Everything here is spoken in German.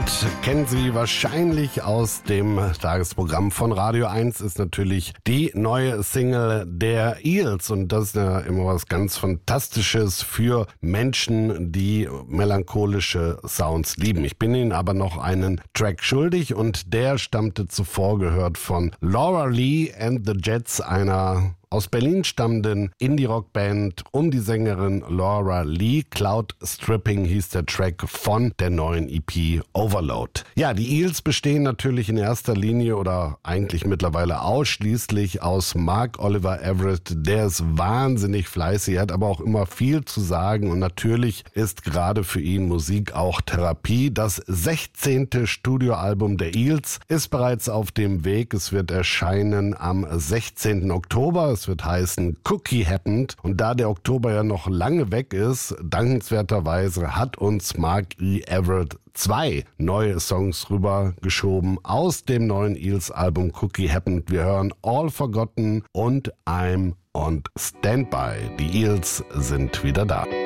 Und kennen Sie wahrscheinlich aus dem Tagesprogramm von Radio 1 ist natürlich die neue Single der Eels. Und das ist ja immer was ganz Fantastisches für Menschen, die melancholische Sounds lieben. Ich bin Ihnen aber noch einen Track schuldig und der stammte zuvor gehört von Laura Lee and the Jets, einer aus Berlin stammenden Indie-Rock-Band um die Sängerin Laura Lee. Cloud Stripping hieß der Track von der neuen EP Overload. Ja, die Eels bestehen natürlich in erster Linie oder eigentlich mittlerweile ausschließlich aus Mark Oliver Everett. Der ist wahnsinnig fleißig, hat aber auch immer viel zu sagen und natürlich ist gerade für ihn Musik auch Therapie. Das 16. Studioalbum der Eels ist bereits auf dem Weg. Es wird erscheinen am 16. Oktober. Es wird heißen Cookie Happened. Und da der Oktober ja noch lange weg ist, dankenswerterweise hat uns Mark E. Everett 2 neue Songs rübergeschoben aus dem neuen Eels-Album Cookie Happened. Wir hören All Forgotten und I'm on Standby. Die Eels sind wieder da.